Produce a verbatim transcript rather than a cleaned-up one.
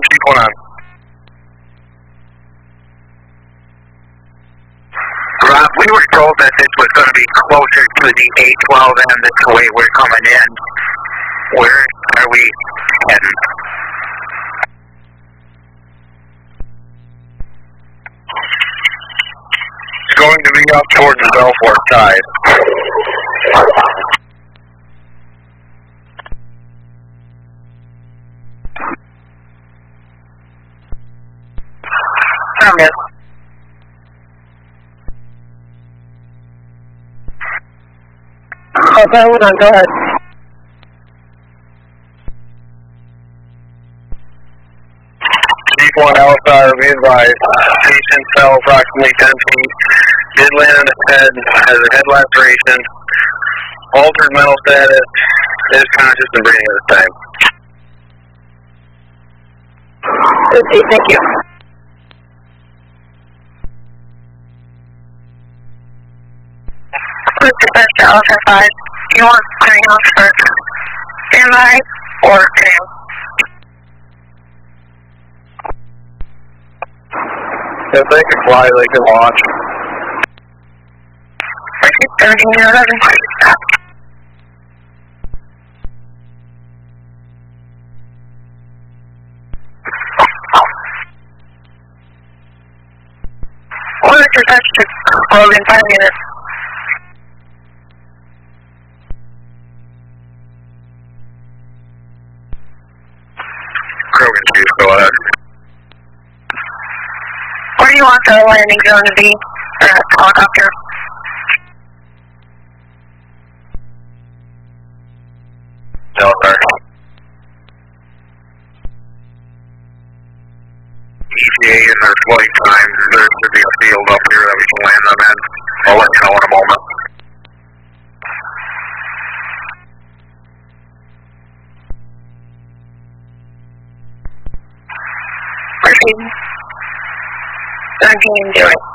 Chief, one on. Rob, we were told that this was going to be closer to the A twelve M. That's the way we're coming in. Where are we heading? It's going to be up towards the Belfort side. Affirmative. Okay, hold on, go ahead. Chief one, L S R, be advised. Patient fell approximately ten feet. Did land on his head, has a head laceration. Altered mental status. Is conscious and breathing at this time. Okay, thank you. Dispatch to Elephant five. Do you want clearing off first? Standby or cam? If they can fly, they can launch. thirteen eleven, please stop. What is your touch to Logan, five minutes? Krogan Chief, go ahead. Where do you want the landing zone to be? Or the helicopter? No, sir. E T A and their flight times, there should be a field up here that we can land them in. I'll let you know in a moment. Proceed. seventeen, do it.